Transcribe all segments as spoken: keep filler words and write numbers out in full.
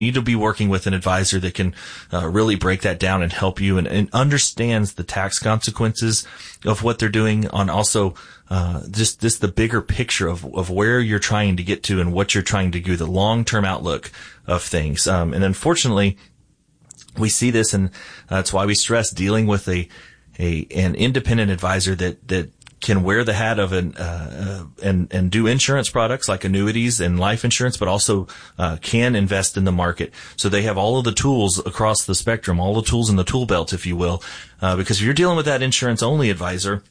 need to be working with an advisor that can uh, really break that down and help you and, and understands the tax consequences of what they're doing on also uh, just this the bigger picture of, of where you're trying to get to and what you're trying to do, the long-term outlook of things. Um, and unfortunately, we see this, and that's why we stress dealing with a, a an independent advisor that that can wear the hat of an uh, uh, and and do insurance products like annuities and life insurance, but also uh, can invest in the market. So they have all of the tools across the spectrum, all the tools in the tool belt, if you will. Uh, because if you're dealing with that insurance only advisor,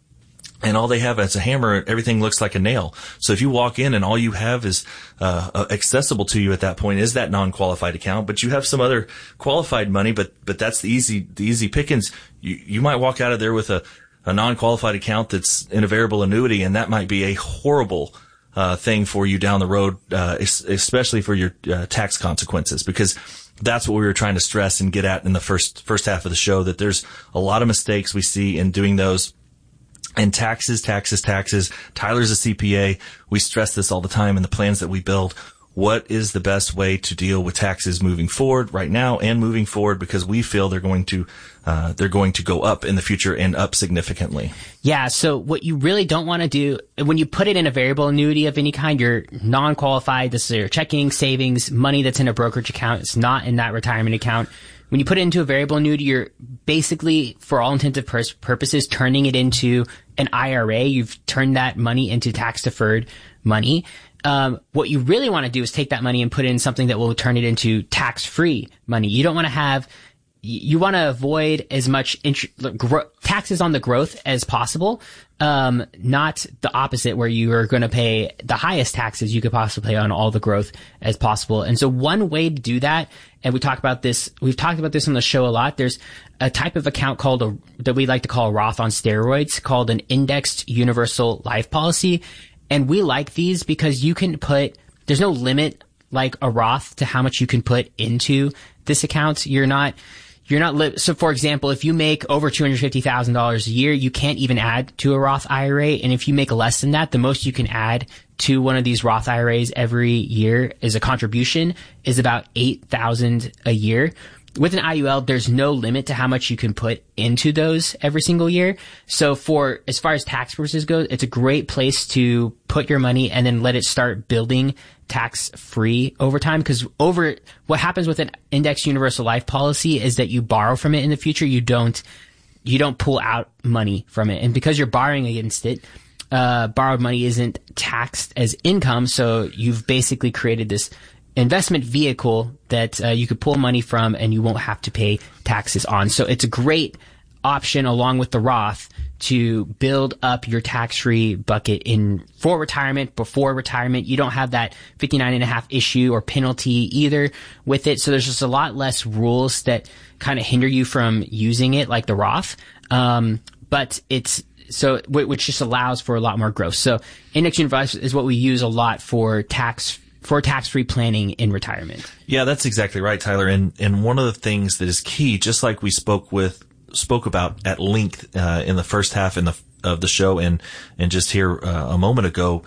and all they have as a hammer, everything looks like a nail. So if you walk in and all you have is uh accessible to you at that point is that non-qualified account, but you have some other qualified money, but but that's the easy the easy pickings. You you might walk out of there with a a non-qualified account that's in a variable annuity, and that might be a horrible uh thing for you down the road, uh especially for your uh, tax consequences, because that's what we were trying to stress and get at in the first first half of the show, that there's a lot of mistakes we see in doing those. And taxes, taxes, taxes. Tyler's a C P A. We stress this all the time in the plans that we build. What is the best way to deal with taxes moving forward right now and moving forward? Because we feel they're going to, uh, they're going to go up in the future and up significantly. Yeah. So what you really don't want to do when you put it in a variable annuity of any kind, you're non-qualified. This is your checking, savings, money that's in a brokerage account. It's not in that retirement account. When you put it into a variable annuity, you're basically, for all intents and pur- purposes, turning it into an I R A. You've turned that money into tax-deferred money. Um, what you really want to do is take that money and put it in something that will turn it into tax-free money. You don't want to have, you want to avoid as much int- gro- taxes on the growth as possible. Um, not the opposite, where you are going to pay the highest taxes you could possibly pay on all the growth as possible. And so one way to do that, and we talk about this, we've talked about this on the show a lot. There's a type of account called a, that we like to call a Roth on steroids, called an indexed universal life policy. And we like these because you can put, there's no limit like a Roth to how much you can put into this account. You're not, You're not li- so for example, if you make over two hundred fifty thousand dollars a year, you can't even add to a Roth I R A. And if you make less than that, the most you can add to one of these Roth I R As every year as a contribution is about eight thousand dollars a year. With an I U L, there's no limit to how much you can put into those every single year. So for, as far as tax purposes go, it's a great place to put your money and then let it start building tax free over time. Cause over, what happens with an indexed universal life policy is that you borrow from it in the future. You don't, you don't pull out money from it. And because you're borrowing against it, uh, borrowed money isn't taxed as income. So you've basically created this investment vehicle that uh, you could pull money from and you won't have to pay taxes on. So it's a great option along with the Roth to build up your tax-free bucket in for retirement, before retirement. You don't have that fifty-nine and a half issue or penalty either with it. So there's just a lot less rules that kind of hinder you from using it like the Roth. Um, but it's so which just allows for a lot more growth. So index universal is what we use a lot for tax for tax-free planning in retirement. Yeah, that's exactly right, Tyler. And and one of the things that is key, just like we spoke with spoke about at length uh, in the first half in the, of the show, and and just here uh, a moment ago,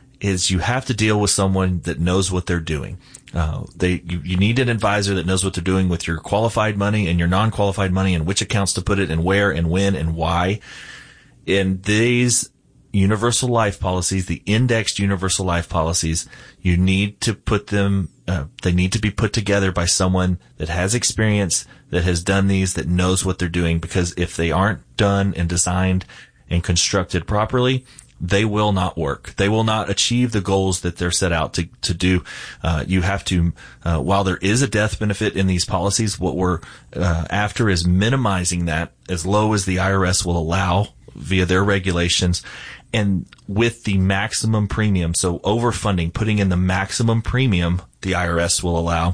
is you have to deal with someone that knows what they're doing. Uh, they you, you need an advisor that knows what they're doing with your qualified money and your non-qualified money, and which accounts to put it, and where, and when, and why. And these universal life policies, the indexed universal life policies, you need to put them, uh, they need to be put together by someone that has experience, that has done these, that knows what they're doing, because if they aren't done and designed and constructed properly, they will not work. They will not achieve the goals that they're set out to, to do. Uh, you have to, uh, while there is a death benefit in these policies, what we're, uh, after is minimizing that as low as the I R S will allow via their regulations, and with the maximum premium. So overfunding, putting in the maximum premium the I R S will allow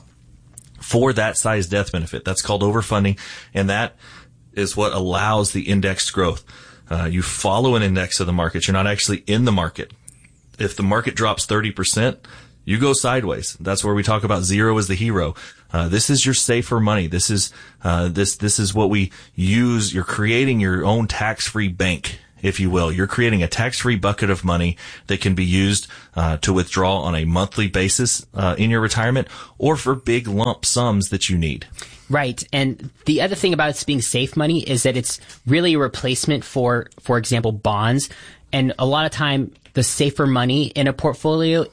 for that size death benefit. That's called overfunding, and that is what allows the indexed growth. Uh, you follow an index of the market. You're not actually in the market. If the market drops thirty percent, you go sideways. That's where we talk about zero as the hero. Uh, this is your safer money. This is, uh, this, this is what we use. You're creating your own tax-free bank, if you will. You're creating a tax-free bucket of money that can be used, uh, to withdraw on a monthly basis uh, in your retirement, or for big lump sums that you need. Right. And the other thing about it being safe money is that it's really a replacement for, for example, bonds. And a lot of time, the safer money in a portfolio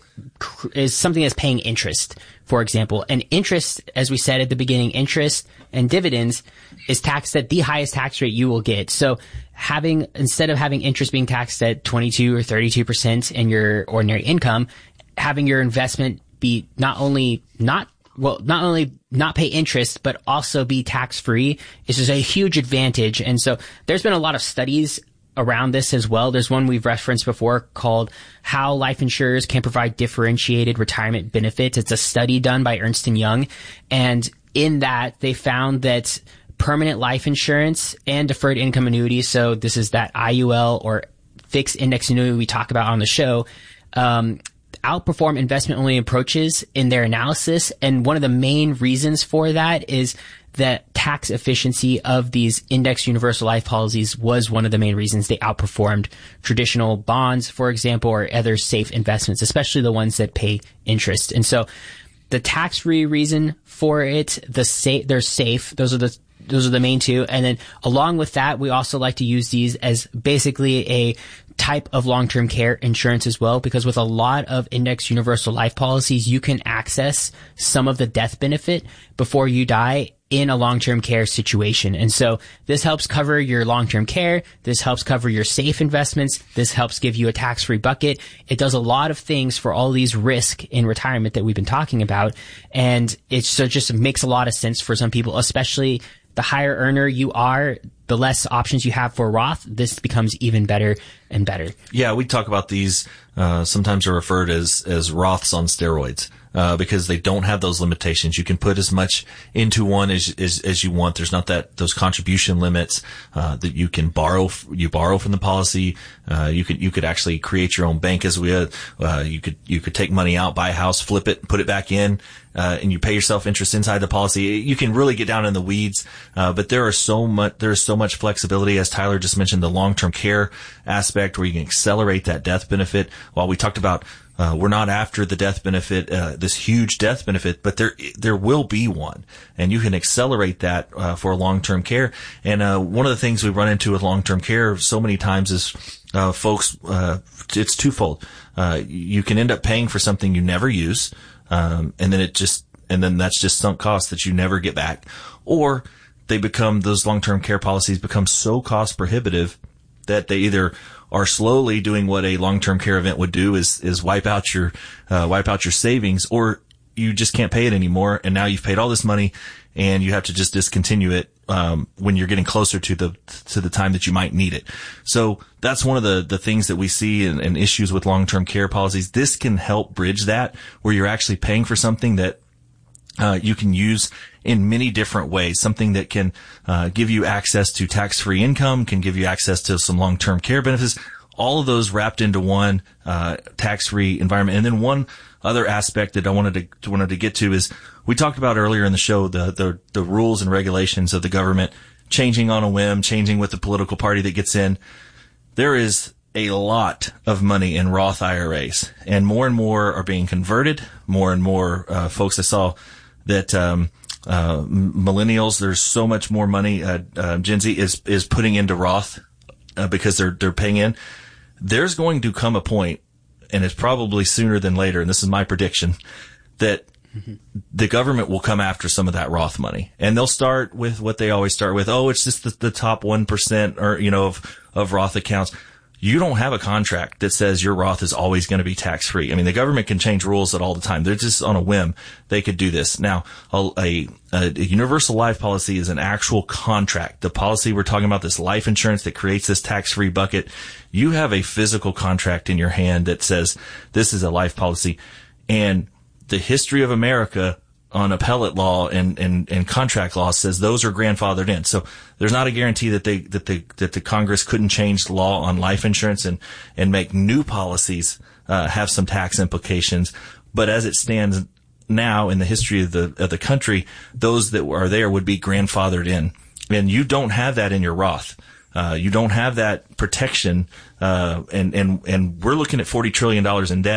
is something that's paying interest, for example. And interest, as we said at the beginning, interest and dividends is taxed at the highest tax rate you will get. So having, instead of having interest being taxed at twenty-two or thirty-two percent in your ordinary income, having your investment be not only not well, not only not pay interest, but also be tax free is just a huge advantage. And so there's been a lot of studies around this as well. There's one we've referenced before called How Life Insurers Can Provide Differentiated Retirement Benefits. It's a study done by Ernst and Young. And in that, they found that permanent life insurance and deferred income annuities, so this is that I U L or fixed index annuity we talk about on the show, um, outperform investment-only approaches in their analysis. And one of the main reasons for that is that tax efficiency of these index universal life policies was one of the main reasons they outperformed traditional bonds, for example, or other safe investments, especially the ones that pay interest. And so the tax-free reason for it, the sa- they're safe. Those are the Those are the main two. And then along with that, we also like to use these as basically a type of long-term care insurance as well, because with a lot of index universal life policies, you can access some of the death benefit before you die in a long-term care situation. And so this helps cover your long-term care. This helps cover your safe investments. This helps give you a tax-free bucket. It does a lot of things for all these risks in retirement that we've been talking about. And it so just makes a lot of sense for some people, especially the higher earner you are, the less options you have for Roth. This becomes even better and better. Yeah, we talk about these, uh, sometimes are referred as, as Roths on steroids. Uh, because they don't have those limitations. You can put as much into one as, as, as you want. There's not that, those contribution limits, uh, that you can borrow, you borrow from the policy. Uh, you could, you could actually create your own bank as we, had. uh, you could, you could take money out, buy a house, flip it, put it back in, uh, and you pay yourself interest inside the policy. You can really get down in the weeds. Uh, but there are so much, there's so much flexibility, as Tyler just mentioned, the long-term care aspect where you can accelerate that death benefit. While we talked about Uh, we're not after the death benefit, uh, this huge death benefit, but there, there will be one, and you can accelerate that, uh, for long-term care. And, uh, one of the things we run into with long-term care so many times is, uh, folks, uh, it's twofold. Uh, you can end up paying for something you never use, um, and then it just, and then that's just sunk costs that you never get back. Or they become, those long-term care policies become so cost prohibitive that they either are slowly doing what a long-term care event would do, is, is wipe out your, uh, wipe out your savings, or you just can't pay it anymore. And now you've paid all this money and you have to just discontinue it, um, when you're getting closer to the, to the time that you might need it. So that's one of the, the things that we see and, and issues with long-term care policies. This can help bridge that, where you're actually paying for something that, uh, you can use in many different ways, something that can uh, give you access to tax-free income, can give you access to some long-term care benefits, all of those wrapped into one uh, tax-free environment. And then one other aspect that I wanted to wanted to get to is we talked about earlier in the show the the, the rules and regulations of the government changing on a whim, changing with the political party that gets in. There is a lot of money in Roth I R As, and more and more are being converted. More and more uh, folks, I saw that um, uh, millennials, there's so much more money. Uh, uh, Gen Z is is putting into Roth uh, because they're they're paying in. There's going to come a point, and it's probably sooner than later, and this is my prediction, that mm-hmm. the government will come after some of that Roth money, and they'll start with what they always start with. Oh, it's just the, the top one percent, or you know, of of Roth accounts. You don't have a contract that says your Roth is always going to be tax-free. I mean, the government can change rules at all the time. They're just on a whim. They could do this. Now, a, a, a universal life policy is an actual contract. The policy we're talking about, this life insurance that creates this tax-free bucket, you have a physical contract in your hand that says this is a life policy. And the history of America on appellate law and, and, and contract law says those are grandfathered in. So there's not a guarantee that they, that the, that the Congress couldn't change the law on life insurance and, and make new policies, uh, have some tax implications. But as it stands now in the history of the, of the country, those that are there would be grandfathered in. And you don't have that in your Roth. Uh, you don't have that protection, uh, and, and, and we're looking at forty trillion dollars in debt.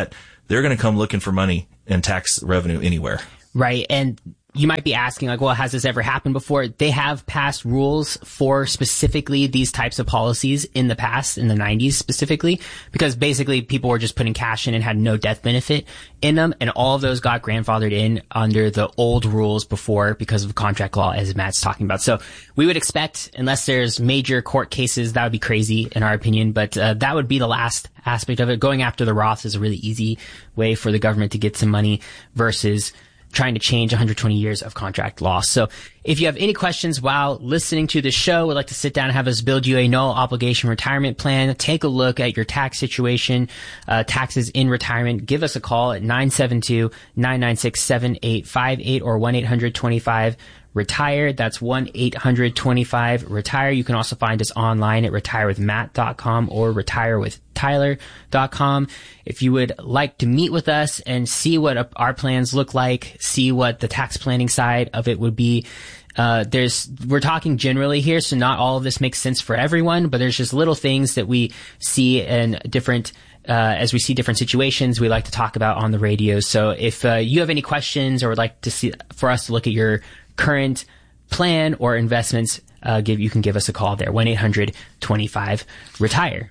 they're going to come looking for money and tax revenue anywhere. Right. And you might be asking, like, well, has this ever happened before? They have passed rules for specifically these types of policies in the past, in the nineties specifically, because basically people were just putting cash in and had no death benefit in them. And all of those got grandfathered in under the old rules before because of contract law, as Matt's talking about. So we would expect, unless there's major court cases, that would be crazy in our opinion. But uh, that would be the last aspect of it. Going after the Roths is a really easy way for the government to get some money versus trying to change one hundred twenty years of contract law. So if you have any questions while listening to the show, would like to sit down and have us build you a no obligation retirement plan, take a look at your tax situation, uh, taxes in retirement, give us a call at nine seven two, nine nine six, seven eight five eight or one eight hundred twenty-five retire. That's one eight hundred twenty-five retire. You can also find us online at retire with matt dot com or retire with tyler dot com. If you would like to meet with us and see what our plans look like, see what the tax planning side of it would be, uh, there's, we're talking generally here, so not all of this makes sense for everyone, but there's just little things that we see in different Uh, as we see different situations, we like to talk about on the radio. So if uh, you have any questions or would like to see for us to look at your current plan or investments, uh, give you can give us a call there, one eight hundred twenty-five retire.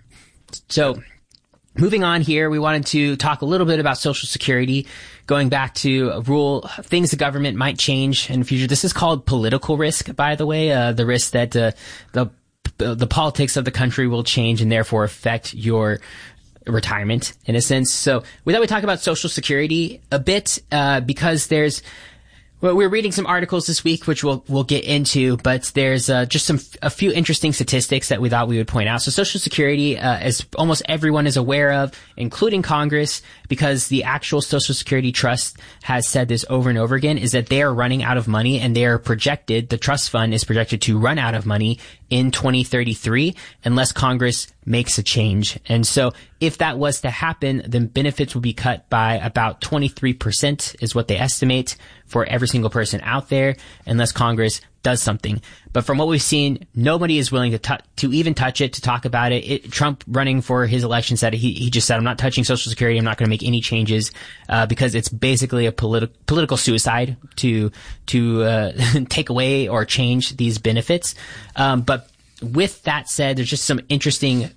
So moving on here, we wanted to talk a little bit about Social Security, going back to a rule, things the government might change in the future. This is called political risk, by the way, uh, the risk that uh, the the politics of the country will change and therefore affect your retirement in a sense. So we thought we'd talk about Social Security a bit, uh, because there's, well, we're reading some articles this week, which we'll, we'll get into, but there's, uh, just some, a few interesting statistics that we thought we would point out. So Social Security, uh, as almost everyone is aware of, including Congress, because the actual Social Security Trust has said this over and over again, is that they are running out of money and they are projected, the trust fund is projected to run out of money in twenty thirty-three unless Congress makes a change. And so if that was to happen, then benefits will be cut by about twenty-three percent is what they estimate for every single person out there unless Congress does something. But from what we've seen, nobody is willing to t- to even touch it, to talk about it. it. Trump running for his election said, he, he just said, I'm not touching Social Security. I'm not going to make any changes, uh, because it's basically a politi- political suicide to, to, uh, take away or change these benefits. Um, but with that said, there's just some interesting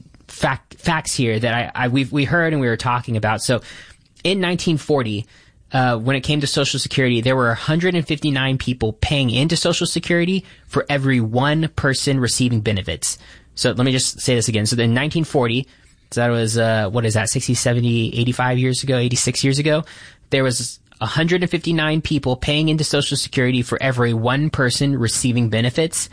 fact, facts here that I, I, we've, we heard and we were talking about. So in nineteen forty, Uh, when it came to Social Security, there were one hundred fifty-nine people paying into Social Security for every one person receiving benefits. So let me just say this again. So in nineteen forty, so that was, uh, what is that, sixty, seventy, eighty-five years ago, eighty-six years ago, there was one hundred fifty-nine people paying into Social Security for every one person receiving benefits.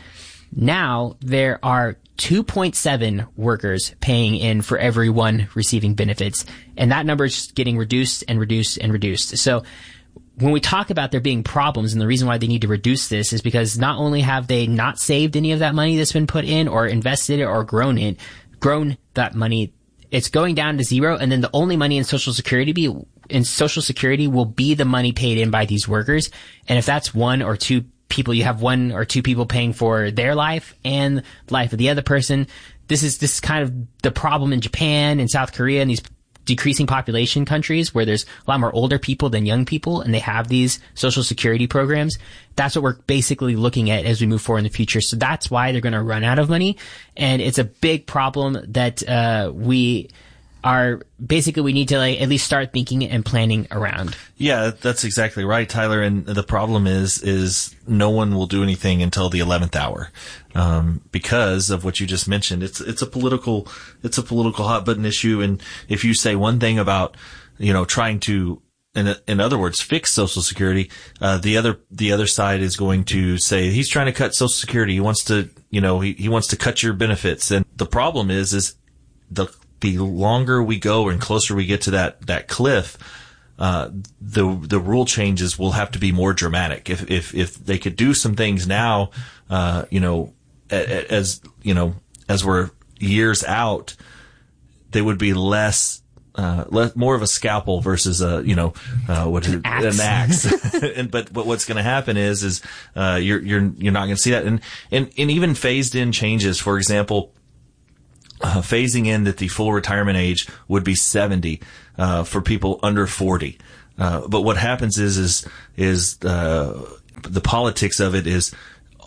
Now there are two point seven workers paying in for every one receiving benefits. And that number is just getting reduced and reduced and reduced. So when we talk about there being problems, and the reason why they need to reduce this is because not only have they not saved any of that money that's been put in or invested it or grown it, grown that money, it's going down to zero. And then the only money in Social Security be in Social Security will be the money paid in by these workers. And if that's one or two people, you have one or two people paying for their life and life of the other person. This is, this is kind of the problem in Japan and South Korea and these decreasing population countries where there's a lot more older people than young people and they have these Social Security programs. That's what we're basically looking at as we move forward in the future. So that's why they're going to run out of money. And it's a big problem that, uh, we, are basically we need to like at least start thinking and planning around. Yeah, that's exactly right, Tyler. And the problem is, is no one will do anything until the eleventh hour, um, because of what you just mentioned. It's it's a political it's a political hot button issue. And if you say one thing about, you know, trying to, in in other words, fix Social Security, uh, the other the other side is going to say he's trying to cut Social Security. He wants to, you know, he he wants to cut your benefits. And the problem is, is the the longer we go and closer we get to that, that cliff, uh, the, the rule changes will have to be more dramatic. If, if, if they could do some things now, uh, you know, as, you know, as we're years out, they would be less, uh, less, more of a scalpel versus a, you know, uh, what an axe. An axe. and, but, but what's going to happen is, is, uh, you're, you're, you're not going to see that. And, and, and even phased in changes, for example, uh, phasing in that the full retirement age would be seventy uh, for people under forty. Uh, but what happens is, is, is, uh, the politics of it is,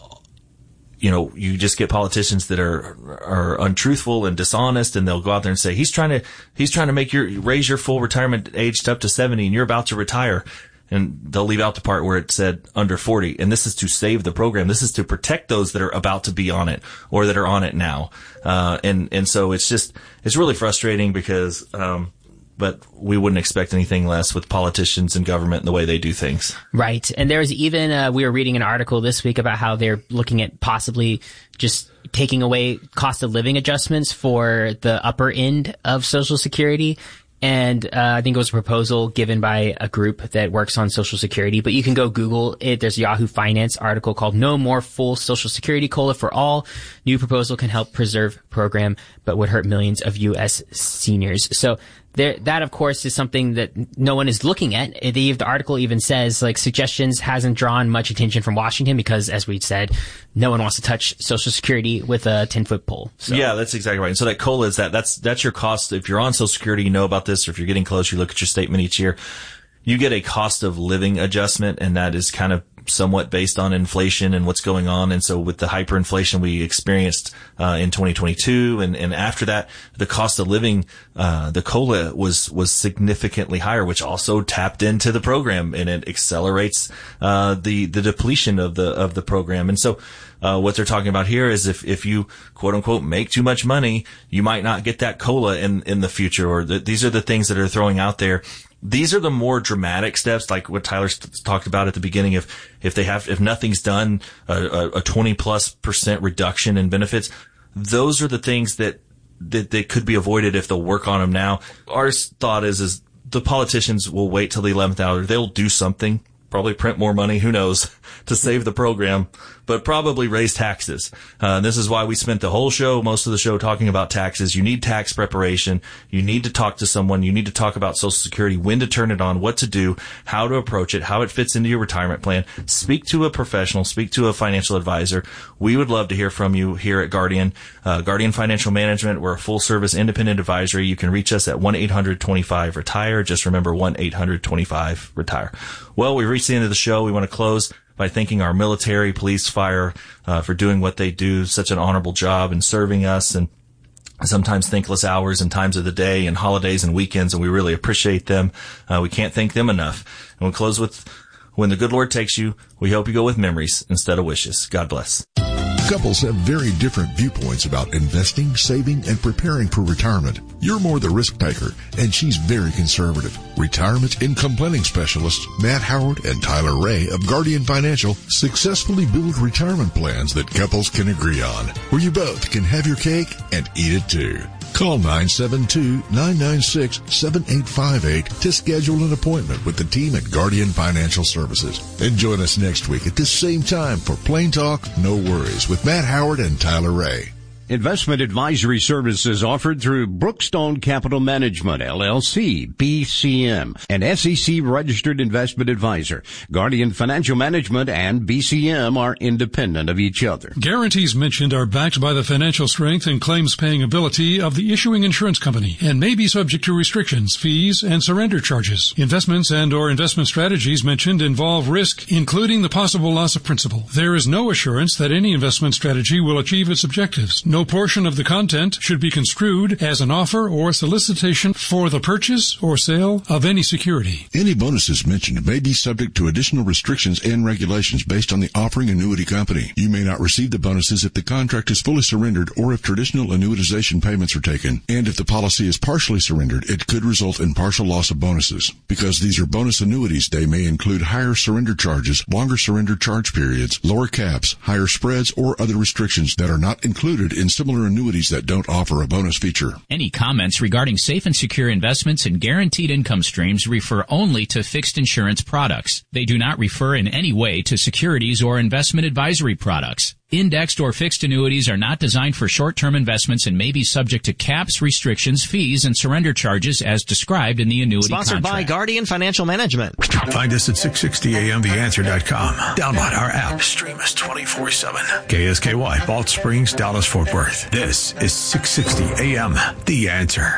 you know, you just get politicians that are, are untruthful and dishonest, and they'll go out there and say, he's trying to, he's trying to make your, raise your full retirement age up to seventy and you're about to retire. And they'll leave out the part where it said under forty. And this is to save the program. This is to protect those that are about to be on it or that are on it now. Uh, and, and so it's just, it's really frustrating because, um, but we wouldn't expect anything less with politicians and government and the way they do things. Right. And there's even, uh, we were reading an article this week about how they're looking at possibly just taking away cost of living adjustments for the upper end of Social Security. And uh, I think it was a proposal given by a group that works on Social Security. But you can go Google it. There's a Yahoo Finance article called "No More Full Social Security COLA for All. New proposal can help preserve program, but would hurt millions of U S seniors." So there, that, of course, is something that no one is looking at. The, the article even says, like, suggestions hasn't drawn much attention from Washington because, as we said, no one wants to touch Social Security with a ten-foot pole. So. Yeah, that's exactly right. And so that COLA is that. That's that's your cost. If you're on Social Security, you know about this, or if you're getting close, you look at your statement each year. You get a cost of living adjustment, and that is kind of somewhat based on inflation and what's going on. And so with the hyperinflation we experienced uh, in twenty twenty-two and, and after that, the cost of living, uh, the COLA was, was significantly higher, which also tapped into the program, and it accelerates uh, the, the depletion of the, of the program. And so uh, what they're talking about here is if, if you quote unquote make too much money, you might not get that COLA in, in the future, or the, these are the things that are throwing out there. These are the more dramatic steps, like what Tyler talked about at the beginning. If, if they have, if nothing's done, a, a twenty plus percent reduction in benefits, those are the things that, that, that could be avoided if they'll work on them now. Our thought is, is the politicians will wait till the eleventh hour. They'll do something, probably print more money, who knows, to save the program, but probably raise taxes. Uh, and this is why we spent the whole show, most of the show, talking about taxes. You need tax preparation. You need to talk to someone. You need to talk about Social Security, when to turn it on, what to do, how to approach it, how it fits into your retirement plan. Speak to a professional. Speak to a financial advisor. We would love to hear from you here at Guardian. Uh, Guardian Financial Management, we're a full-service independent advisory. You can reach us at one eight hundred twenty-five retire. Just remember, one eight hundred twenty-five retire. Well, we've reached the end of the show. We want to close by thanking our military, police, fire, uh, for doing what they do, such an honorable job in serving us, and sometimes thankless hours and times of the day and holidays and weekends, and we really appreciate them. Uh, we can't thank them enough. And we'll close with, when the good Lord takes you, we hope you go with memories instead of wishes. God bless. Couples have very different viewpoints about investing, saving, and preparing for retirement. You're more the risk taker, and she's very conservative. Retirement income planning specialists Matt Howard and Tyler Ray of Guardian Financial successfully build retirement plans that couples can agree on, where you both can have your cake and eat it too. Call nine seven two, nine nine six, seven eight five eight to schedule an appointment with the team at Guardian Financial Services. And join us next week at this same time for Plain Talk, No Worries with Matt Howard and Tyler Ray. Investment advisory services offered through Brookstone Capital Management, L L C, B C M, an S E C-registered investment advisor. Guardian Financial Management and B C M are independent of each other. Guarantees mentioned are backed by the financial strength and claims-paying ability of the issuing insurance company and may be subject to restrictions, fees, and surrender charges. Investments and or investment strategies mentioned involve risk, including the possible loss of principal. There is no assurance that any investment strategy will achieve its objectives. No No portion of the content should be construed as an offer or solicitation for the purchase or sale of any security. Any bonuses mentioned may be subject to additional restrictions and regulations based on the offering annuity company. You may not receive the bonuses if the contract is fully surrendered or if traditional annuitization payments are taken. And if the policy is partially surrendered, it could result in partial loss of bonuses. Because these are bonus annuities, they may include higher surrender charges, longer surrender charge periods, lower caps, higher spreads, or other restrictions that are not included in similar annuities that don't offer a bonus feature. Any comments regarding safe and secure investments and guaranteed income streams refer only to fixed insurance products. They do not refer in any way to securities or investment advisory products. Indexed or fixed annuities are not designed for short-term investments and may be subject to caps, restrictions, fees, and surrender charges as described in the annuity Sponsored contract. by Guardian Financial Management. Find us at six sixty A M the answer dot com. Download our app. Stream us twenty-four seven. K S K Y, Balch Springs, Dallas, Fort Worth. This is six sixty A M The Answer.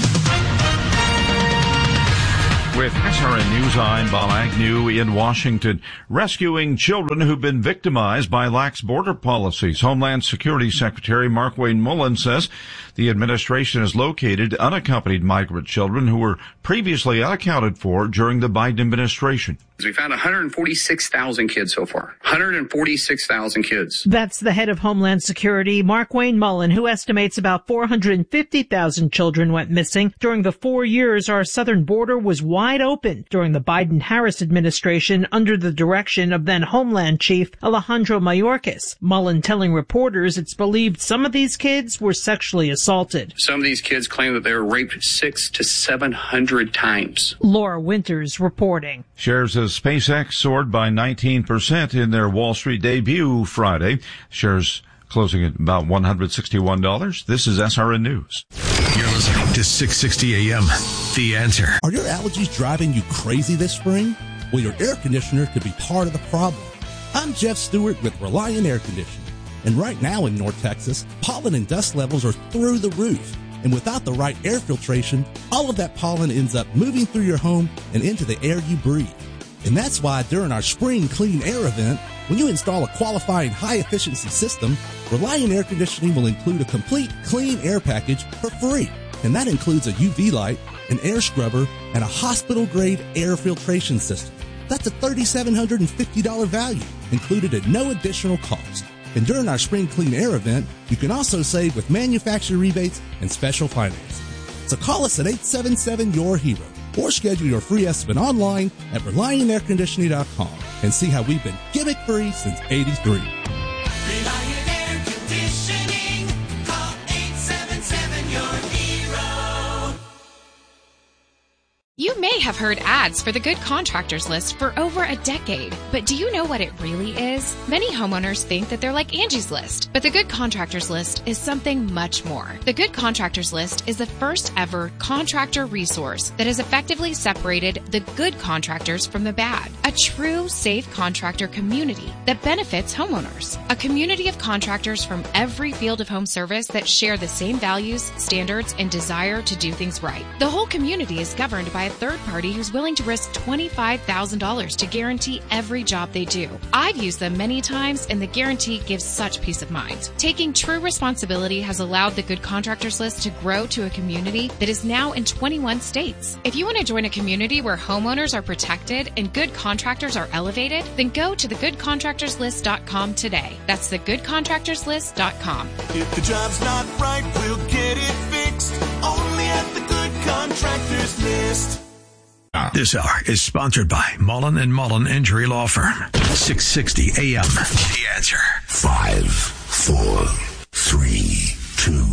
With S R N News, I'm Bob Agnew in Washington. Rescuing children who've been victimized by lax border policies. Homeland Security Secretary Markwayne Mullin says the administration has located unaccompanied migrant children who were previously unaccounted for during the Biden administration. We found one hundred forty-six thousand kids so far. one hundred forty-six thousand kids. That's the head of Homeland Security, Markwayne Mullin, who estimates about four hundred fifty thousand children went missing. During the four years our southern border was wide open during the Biden-Harris administration under the direction of then Homeland Chief Alejandro Mayorkas. Mullin telling reporters it's believed some of these kids were sexually assaulted. Some of these kids claim that they were raped six to seven hundred times. Laura Winters reporting. Shares of SpaceX soared by nineteen percent in their Wall Street debut Friday. Shares closing at about one hundred sixty-one dollars. This is S R N News. You're listening to six sixty A M The Answer. Are your allergies driving you crazy this spring? Well, your air conditioner could be part of the problem. I'm Jeff Stewart with Reliant Air Conditioning. And right now in North Texas, pollen and dust levels are through the roof. And without the right air filtration, all of that pollen ends up moving through your home and into the air you breathe. And that's why during our Spring Clean Air event, when you install a qualifying high-efficiency system, Reliant Air Conditioning will include a complete clean air package for free. And that includes a U V light, an air scrubber, and a hospital-grade air filtration system. That's a three thousand seven hundred fifty dollars value, included at no additional cost. And during our Spring Clean Air event, you can also save with manufacturer rebates and special financing. So call us at eight seven seven, Y O U R HERO or schedule your free estimate online at Reliant Air Conditioning dot com and see how we've been gimmick-free since eighty-three. Reliant Air Conditioning. Call eight seven seven, Y O U R HERO. You may have heard ads for the Good Contractors List for over a decade, but do you know what it really is? Many homeowners think that they're like Angie's List, but the Good Contractors List is something much more. The Good Contractors List is the first ever contractor resource that has effectively separated the good contractors from the bad. A true safe contractor community that benefits homeowners. A community of contractors from every field of home service that share the same values, standards, and desire to do things right. The whole community is governed by a third party who's willing to risk twenty-five thousand dollars to guarantee every job they do. I've used them many times, and the guarantee gives such peace of mind. Taking true responsibility has allowed the Good Contractors List to grow to a community that is now in twenty-one states. If you want to join a community where homeowners are protected and good contractors are elevated, then go to the good contractors list dot com today. That's the good contractors list dot com. If the job's not right, we'll get it fixed. Only at the Good Contractors List. This hour is sponsored by Mullen and Mullen Injury Law Firm. six sixty A M The Answer. Five, four, three, two,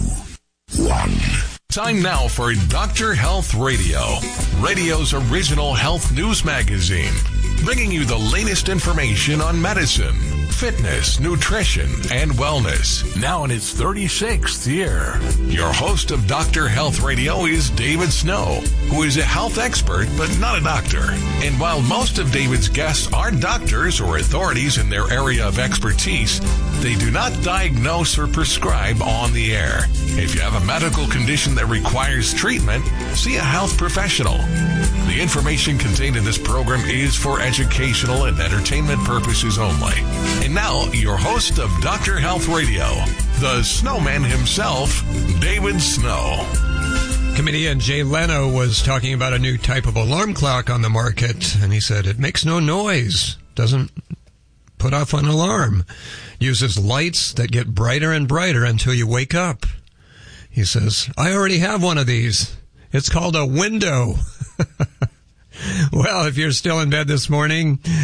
one. Time now for Doctor Health Radio, radio's original health news magazine, bringing you the latest information on medicine, fitness, nutrition, and wellness. Now in its thirty-sixth year, your host of Doctor Health Radio is David Snow, who is a health expert but not a doctor. And while most of David's guests are doctors or authorities in their area of expertise, they do not diagnose or prescribe on the air. If you have a medical condition that requires treatment, see a health professional. The information contained in this program is for educational and entertainment purposes only. And now, your host of Doctor Health Radio, the snowman himself, David Snow. Comedian Jay Leno was talking about a new type of alarm clock on the market, and he said it makes no noise, doesn't put off an alarm, uses lights that get brighter and brighter until you wake up. He says, I already have one of these. It's called a window. Well, if you're still in bed this morning,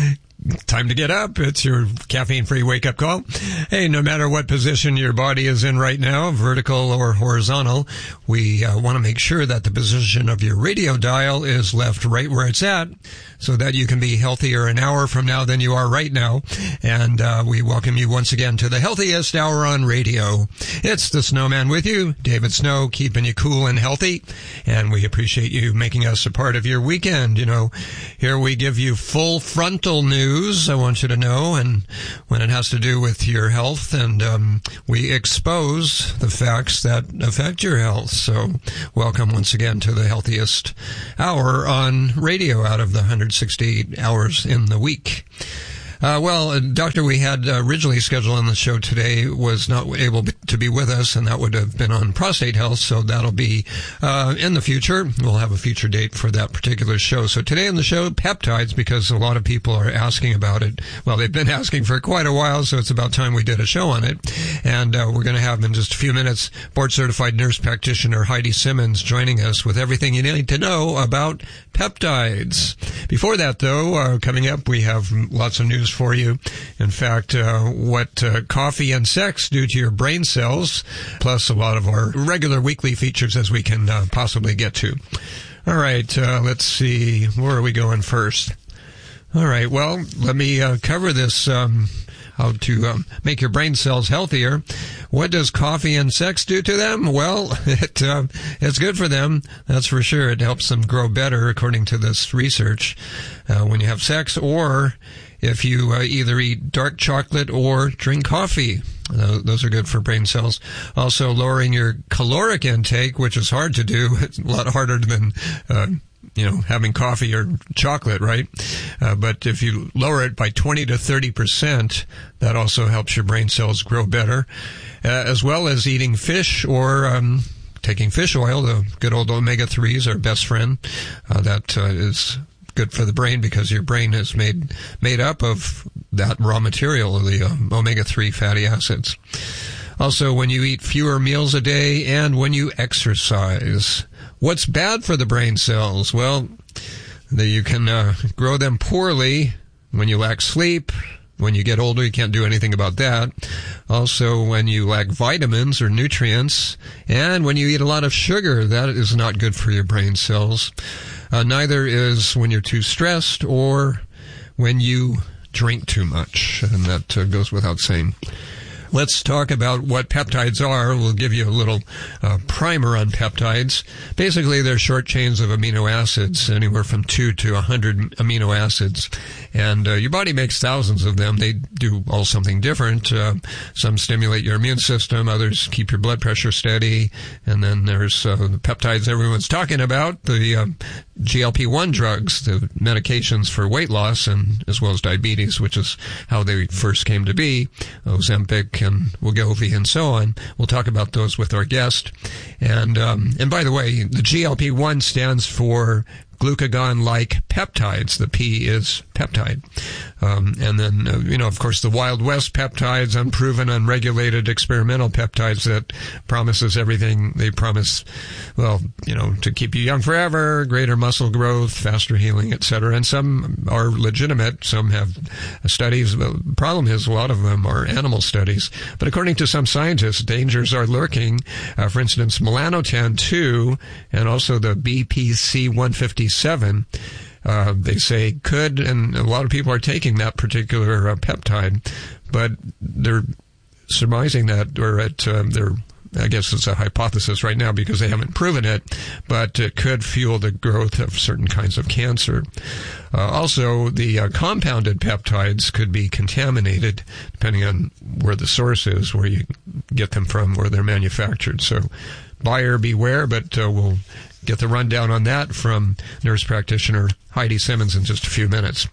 time to get up. It's your caffeine-free wake-up call. Hey, no matter what position your body is in right now, vertical or horizontal, we uh, want to make sure that the position of your radio dial is left right where it's at, so that you can be healthier an hour from now than you are right now. And uh, we welcome you once again to the healthiest hour on radio. It's the Snowman with you, David Snow, keeping you cool and healthy. And we appreciate you making us a part of your weekend. You know, here we give you full frontal news, I want you to know, and when it has to do with your health, and um, we expose the facts that affect your health. So welcome once again to the healthiest hour on radio out of the one hundred sixty-eight hours in the week. Uh, well, a doctor we had originally scheduled on the show today was not able to be with us, and that would have been on prostate health, so that'll be uh, in the future. We'll have a future date for that particular show. So today on the show, peptides, because a lot of people are asking about it. Well, they've been asking for quite a while, so it's about time we did a show on it. And uh, we're going to have in just a few minutes board-certified nurse practitioner Heidi Simmons joining us with everything you need to know about peptides. Before that, though, uh, coming up, we have lots of news for you. In fact, uh, what uh, coffee and sex do to your brain cells, plus a lot of our regular weekly features as we can uh, possibly get to. All right, uh, let's see. Where are we going first? All right, well, let me uh, cover this, um, how to um, make your brain cells healthier. What does coffee and sex do to them? Well, it uh, it's good for them, that's for sure. It helps them grow better, according to this research, uh, when you have sex, or if you uh, either eat dark chocolate or drink coffee. Uh, those are good for brain cells. Also, lowering your caloric intake, which is hard to do. It's a lot harder than uh, you know, having coffee or chocolate, right? Uh, but if you lower it by twenty to thirty percent, that also helps your brain cells grow better, uh, as well as eating fish or um, taking fish oil. The good old omega threes, our best friend. Uh, that uh, is good for the brain, because your brain is made made up of that raw material, the um, omega three fatty acids. Also, when you eat fewer meals a day and when you exercise. What's bad for the brain cells? Well, that you can uh, grow them poorly when you lack sleep. When you get older, you can't do anything about that. Also, when you lack vitamins or nutrients, and when you eat a lot of sugar, that is not good for your brain cells. Uh, neither is when you're too stressed or when you drink too much, and that uh, goes without saying. Let's talk about what peptides are. We'll give you a little uh, primer on peptides. Basically, they're short chains of amino acids, anywhere from two to one hundred amino acids. And uh, your body makes thousands of them. They do all something different. Uh, some stimulate your immune system. Others keep your blood pressure steady. And then there's uh, the peptides everyone's talking about, the uh, G L P one drugs, the medications for weight loss, and as well as diabetes, which is how they first came to be, Ozempic and Wegovy and so on. We'll talk about those with our guest. And um, and by the way, the G L P one stands for glucagon-like peptides. The P is peptide. Um, and then, uh, you know, of course, the Wild West peptides, unproven, unregulated experimental peptides that promises everything. They promise, well, you know, to keep you young forever, greater muscle growth, faster healing, et cetera. And some are legitimate. Some have studies. The problem is a lot of them are animal studies. But according to some scientists, dangers are lurking. Uh, for instance, melanotan two and also the B P C one fifty-seven, uh, they say could, and a lot of people are taking that particular uh, peptide, but they're surmising that, or at, um, they're, I guess it's a hypothesis right now because they haven't proven it, but it could fuel the growth of certain kinds of cancer. Uh, also, the uh, compounded peptides could be contaminated depending on where the source is, where you get them from, where they're manufactured. So buyer beware, but uh, we'll get the rundown on that from nurse practitioner Heidi Simmons in just a few minutes.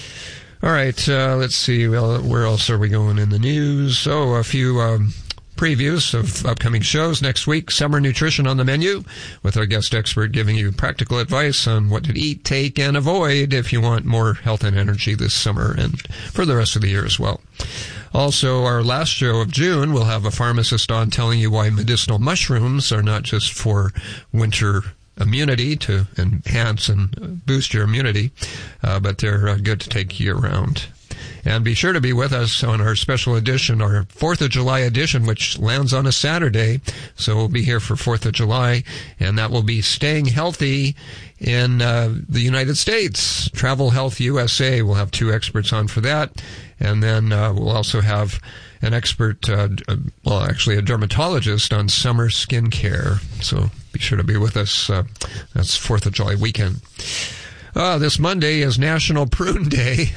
All right, uh, let's see. Well, where else are we going in the news? Oh, a few um, previews of upcoming shows next week. Summer nutrition on the menu with our guest expert giving you practical advice on what to eat, take, and avoid if you want more health and energy this summer and for the rest of the year as well. Also, our last show of June, we'll have a pharmacist on telling you why medicinal mushrooms are not just for winter immunity to enhance and boost your immunity, uh, but they're uh, good to take year-round. And be sure to be with us on our special edition, our fourth of July edition, which lands on a Saturday. So we'll be here for fourth of July, and that will be Staying Healthy in uh, the United States. Travel Health U S A. We'll have two experts on for that. And then uh, we'll also have an expert, uh, well, actually a dermatologist on summer skincare. So be sure to be with us. Uh, that's fourth of July weekend. Uh, this Monday is National Prune Day.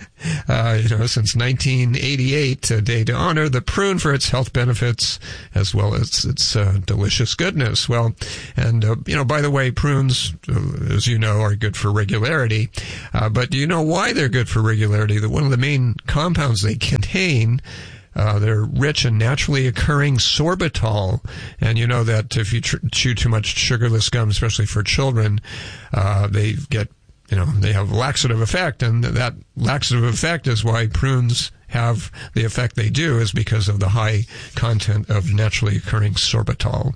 Uh, you know, since nineteen eighty-eight, a day to honor the prune for its health benefits as well as its uh, delicious goodness. Well, and, uh, you know, by the way, prunes, uh, as you know, are good for regularity. Uh, but do you know why they're good for regularity? That one of the main compounds they contain, Uh, they're rich in naturally occurring sorbitol. And you know that if you tr- chew too much sugarless gum, especially for children, uh, they get, you know, they have laxative effect. And that laxative effect is why prunes have the effect they do, is because of the high content of naturally occurring sorbitol.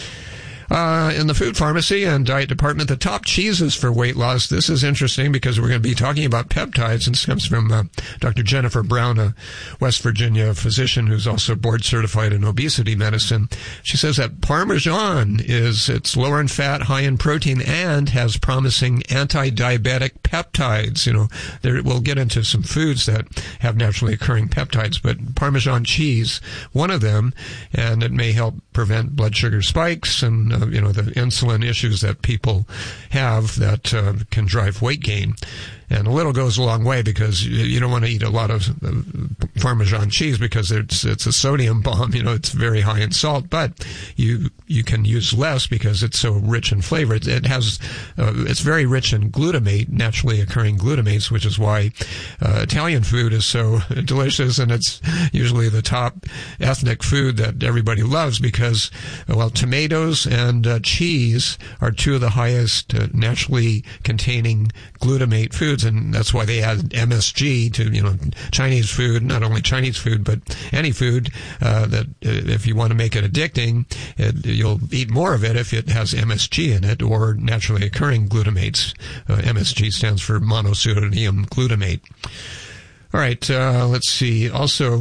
Uh, in the food pharmacy and diet department, the top cheeses for weight loss. This is interesting because we're going to be talking about peptides, and this comes from uh, Doctor Jennifer Brown, a West Virginia physician who's also board certified in obesity medicine. She says that Parmesan is, it's lower in fat, high in protein, and has promising anti-diabetic peptides. You know, there, we'll get into some foods that have naturally occurring peptides, but Parmesan cheese, one of them, and it may help prevent blood sugar spikes and Uh, you know, the insulin issues that people have that uh, can drive weight gain. And a little goes a long way, because you don't want to eat a lot of uh, Parmesan cheese because it's it's a sodium bomb. You know, it's very high in salt. But you you can use less because it's so rich in flavor. It, it has uh, it's very rich in glutamate, naturally occurring glutamates, which is why uh, Italian food is so delicious, and it's usually the top ethnic food that everybody loves because, well, tomatoes and uh, cheese are two of the highest uh, naturally containing glutamate foods. And that's why they add M S G to, you know, Chinese food, not only Chinese food, but any food, uh, that uh, if you want to make it addicting, it, you'll eat more of it if it has M S G in it, or naturally occurring glutamates. Uh, M S G stands for monosodium glutamate. All right, uh, let's see. Also,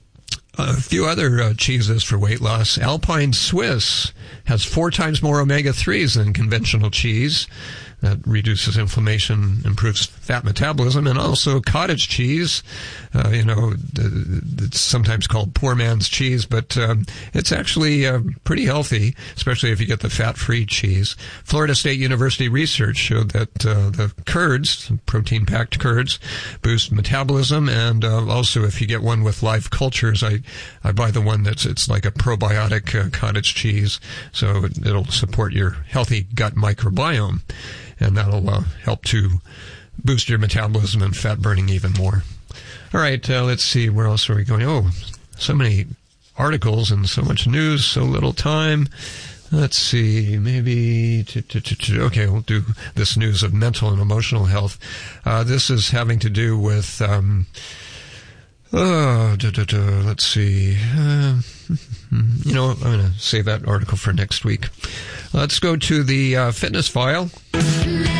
a few other uh, cheeses for weight loss. Alpine Swiss has four times more omega threes than conventional cheese. That reduces inflammation, improves fat metabolism. And also cottage cheese, uh, you know, it's sometimes called poor man's cheese, but um, it's actually uh, pretty healthy, especially if you get the fat-free cheese. Florida State University research showed that uh, the curds, protein-packed curds, boost metabolism. And uh, also, if you get one with live cultures, I, I buy the one that's, it's like a probiotic uh, cottage cheese, so it, it'll support your healthy gut microbiome. And that'll uh, help to boost your metabolism and fat burning even more. All right, uh, let's see. Where else are we going? Oh, so many articles and so much news, so little time. Let's see. Maybe, t- t- t- t- okay, we'll do this news of mental and emotional health. Uh, this is having to do with, um, oh, da, da, da, let's see. Uh, you know, I'm going to save that article for next week. Let's go to the uh, fitness file.